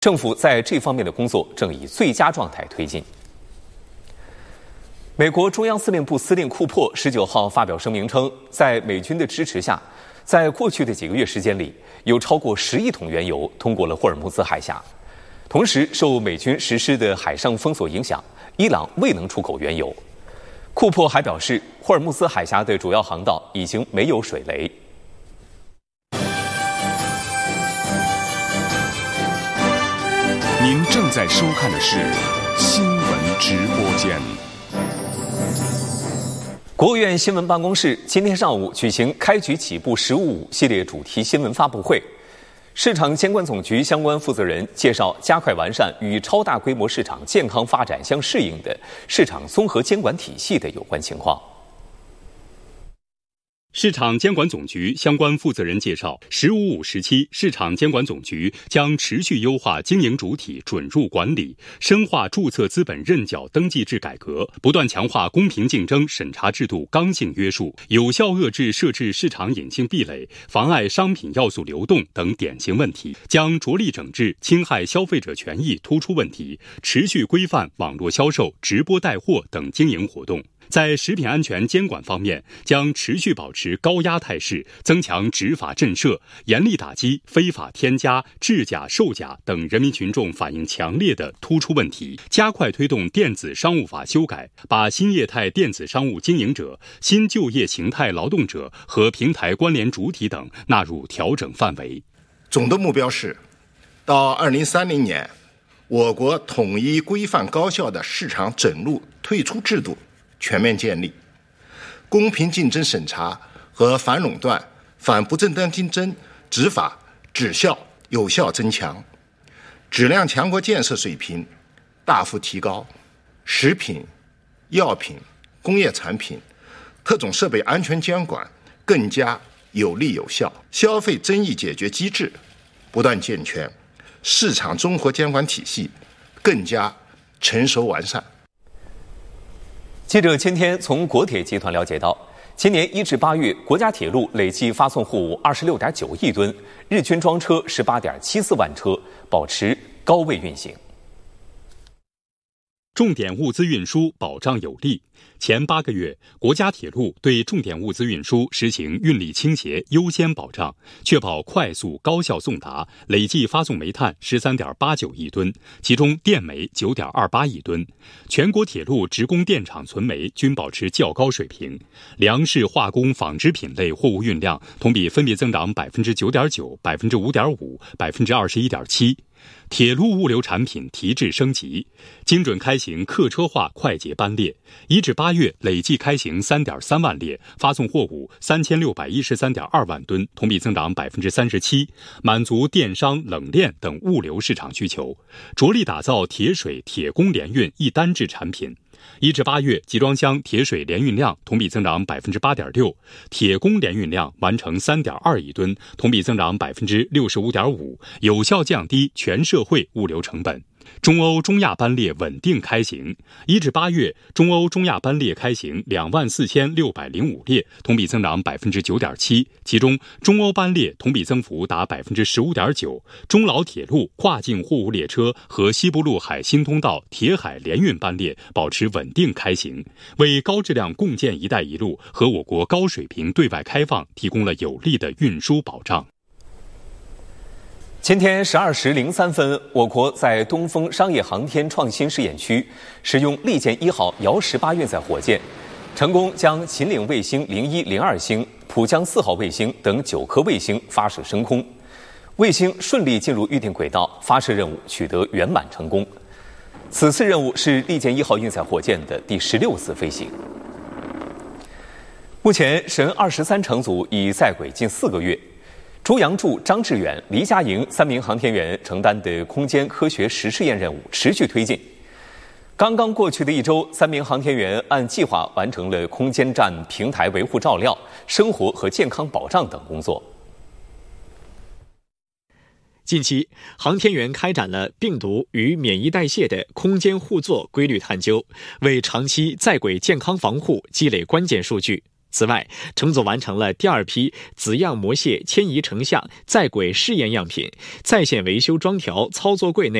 政府在这方面的工作正以最佳状态推进。美国中央司令部司令库珀19号发表声明称，在美军的支持下，在过去的几个月时间里，有超过10亿桶原油通过了霍尔木兹海峡。同时，受美军实施的海上封锁影响，伊朗未能出口原油。库珀还表示，霍尔木兹海峡的主要航道已经没有水雷。 您正在收看的是新闻直播间。 国务院新闻办公室今天上午举行开局起步“15+5”系列主题新闻发布会，市场监管总局相关负责人介绍加快完善与超大规模市场健康发展相适应的市场综合监管体系的有关情况。 市场监管总局相关负责人介绍，“15+5”时期，市场监管总局将持续优化经营主体准入管理，深化注册资本认缴登记制改革，不断强化公平竞争审查制度刚性约束，有效遏制设置市场隐性壁垒、妨碍商品要素流动等典型问题，将着力整治侵害消费者权益突出问题，持续规范网络销售、直播带货等经营活动。在食品安全监管方面，将持续保持高压态势，增强执法震慑，严厉打击非法添加、制假、售假等人民群众反映强烈的突出问题，加快推动电子商务法修改，把新业态电子商务经营者、新就业形态劳动者和平台关联主体等纳入调整范围。 总的目标是，到2030年，我国统一规范高效的市场准入退出制度全面建立，公平竞争审查和反垄断、反不正当竞争执法质效有效增强，质量强国建设水平大幅提高，食品、药品、工业产品、特种设备安全监管更加有力有效，消费争议解决机制不断健全，市场综合监管体系更加成熟完善。 记者今天从国铁集团了解到，今年1至8月，国家铁路累计发送货物26.9亿吨，日均装车18.74万车，保持高位运行。 重点物资运输保障有力。前8个月，国家铁路对重点物资运输实行运力倾斜优先保障，确保快速高效送达，累计发送煤炭13.89亿吨，其中电煤9.28亿吨。全国铁路职工电厂存煤均保持较高水平。粮食、化工、纺织品类货物运量同比分别增长9.9%、5.5%、21.7%。铁路物流产品提质升级，精准开行客车化快捷班列。1至8月累计开行3.3万列，发送货物3613.2万吨，同比增长37%，满足电商、冷链等物流市场需求，着力打造铁水、铁工联运一单制产品。1至8月，集装箱铁水联运量同比增长8.6%，铁工联运量完成3.2亿吨，同比增长65.5%，有效降低全社会物流成本。中欧中亚班列稳定开行，1至8月，中欧中亚班列开行24605列，同比增长9.7%，其中中欧班列同比增幅达15.9%。中老铁路跨境货物列车和西部陆海新通道铁海联运班列保持稳定开行，为高质量共建“一带一路”和我国高水平对外开放提供了有力的运输保障。 今天12时03分，我国在东风商业航天创新试验区使用利剑1号遥18运载火箭，成功将秦岭卫星01、02星、浦江4号卫星等9颗卫星发射升空，卫星顺利进入预定轨道，发射任务取得圆满成功。此次任务是利剑1号运载火箭的第16次飞行。目前，神23乘组已在轨近4个月。朱杨柱、张志远、黎佳莹3名航天员承担的空间科学实试验任务持续推进。刚刚过去的1周，3名航天员按计划完成了空间站平台维护照料、生活和健康保障等工作。 近期，航天员开展了病毒与免疫代谢的空间互作规律探究，为长期在轨健康防护积累关键数据。 此外，乘组完成了第2批子样模蟹迁移成像在轨试验样品，在线维修装调操作柜内